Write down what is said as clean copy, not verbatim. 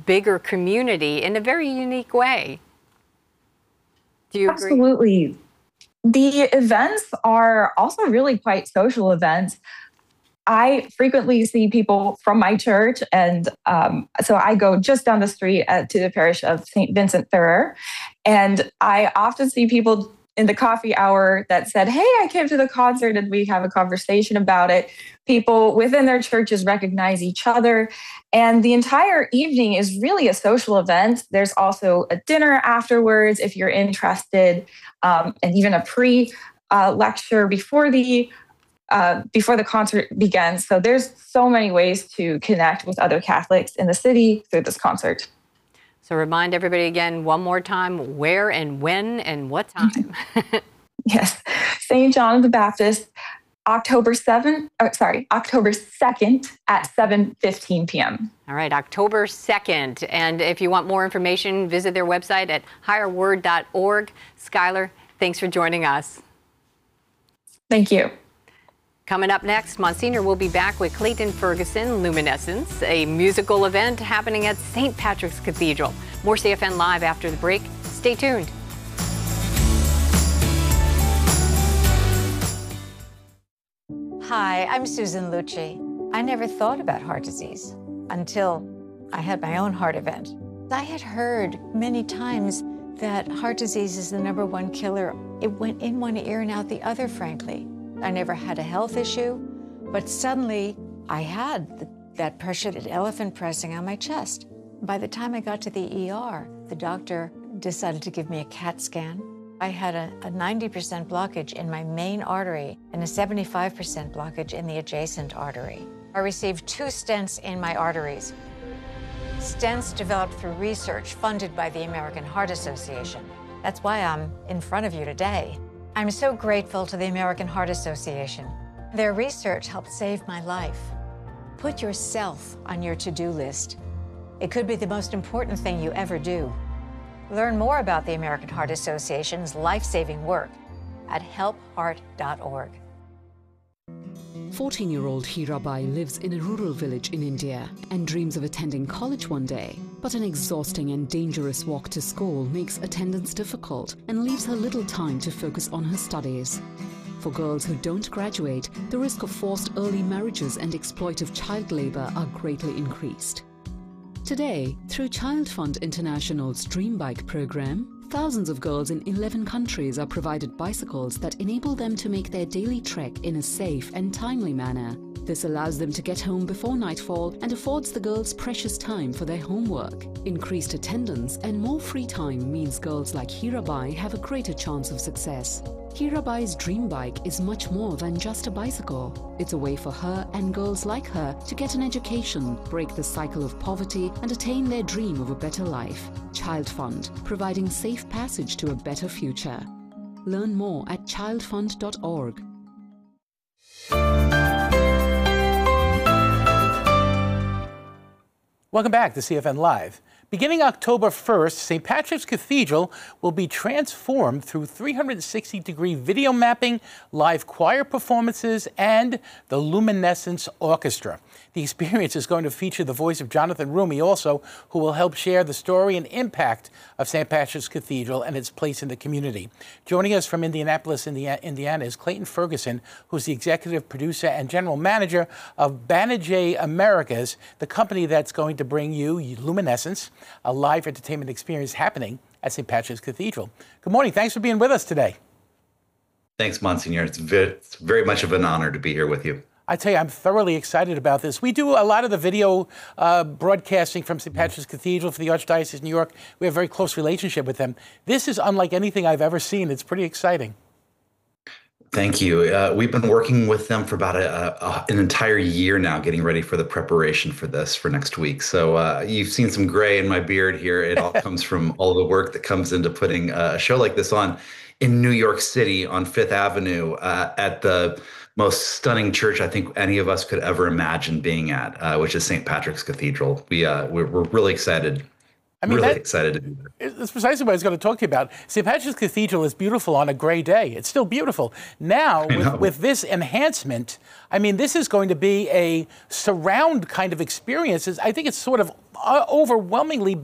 bigger community in a very unique way. Do you agree? Absolutely. The events are also really quite social events. I frequently see people from my church, and so I go just down the street to the parish of St. Vincent Ferrer, and I often see people in the coffee hour that said, "Hey, I came to the concert," and we have a conversation about it. People within their churches recognize each other, and the entire evening is really a social event. There's also a dinner afterwards if you're interested, and even a lecture before the concert begins. So there's so many ways to connect with other Catholics in the city through this concert. So remind everybody again one more time, where and when and what time. Yes, St. John the Baptist, October 2nd at 7:15 p.m. All right, October 2nd. And if you want more information, visit their website at higherword.org. Skylar, thanks for joining us. Thank you. Coming up next, Monsignor will be back with Clayton Ferguson, Luminescence, a musical event happening at St. Patrick's Cathedral. More CFN Live after the break. Stay tuned. Hi, I'm Susan Lucci. I never thought about heart disease until I had my own heart event. I had heard many times that heart disease is the #1 killer. It went in one ear and out the other, frankly. I never had a health issue, but suddenly I had that pressure, that elephant pressing on my chest. By the time I got to the ER, the doctor decided to give me a CAT scan. I had a 90% blockage in my main artery and a 75% blockage in the adjacent artery. I received 2 stents in my arteries. Stents developed through research funded by the American Heart Association. That's why I'm in front of you today. I'm so grateful to the American Heart Association. Their research helped save my life. Put yourself on your to-do list. It could be the most important thing you ever do. Learn more about the American Heart Association's life-saving work at helpheart.org. 14-year-old Hirabai lives in a rural village in India and dreams of attending college one day. But an exhausting and dangerous walk to school makes attendance difficult and leaves her little time to focus on her studies. For girls who don't graduate, the risk of forced early marriages and exploitive child labor are greatly increased. Today, through Child Fund International's Dream Bike program, thousands of girls in 11 countries are provided bicycles that enable them to make their daily trek in a safe and timely manner. This allows them to get home before nightfall and affords the girls precious time for their homework. Increased attendance and more free time means girls like Hirabai have a greater chance of success. Hirabai's Dream Bike is much more than just a bicycle. It's a way for her and girls like her to get an education, break the cycle of poverty, and attain their dream of a better life. Child Fund, providing safe passage to a better future. Learn more at childfund.org. Welcome back to CFN Live. Beginning October 1st, St. Patrick's Cathedral will be transformed through 360-degree video mapping, live choir performances, and the Luminescence Orchestra. The experience is going to feature the voice of Jonathan Roumie also, who will help share the story and impact of St. Patrick's Cathedral and its place in the community. Joining us from Indianapolis, Indiana, is Clayton Ferguson, who's the executive producer and general manager of Banijay Americas, the company that's going to bring you Luminescence, a live entertainment experience happening at St. Patrick's Cathedral. Good morning. Thanks for being with us today. Thanks, Monsignor. It's very much of an honor to be here with you. I tell you, I'm thoroughly excited about this. We do a lot of the video broadcasting from St. Patrick's Cathedral for the Archdiocese of New York. We have a very close relationship with them. This is unlike anything I've ever seen. It's pretty exciting. Thank you. We've been working with them for about an entire year now, getting ready for the preparation for this for next week. So you've seen some gray in my beard here. It all comes from all the work that comes into putting a show like this on in New York City on Fifth Avenue at the most stunning church I think any of us could ever imagine being at, which is St. Patrick's Cathedral. We're really excited I mean, really excited to be there. That's precisely what I was going to talk to you about. St. Patrick's Cathedral is beautiful on a gray day. It's still beautiful. Now, with this enhancement, I mean, this is going to be a surround kind of experience. I think it's sort of overwhelmingly